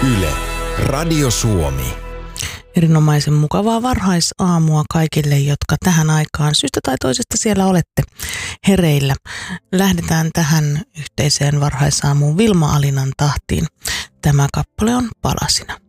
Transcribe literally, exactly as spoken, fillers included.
Yle, Radio Suomi. Erinomaisen mukavaa varhaisaamua kaikille, jotka tähän aikaan syystä tai toisesta siellä olette hereillä. Lähdetään tähän yhteiseen varhaisaamuun Vilma Alinan tahtiin. Tämä kappale on Palasina.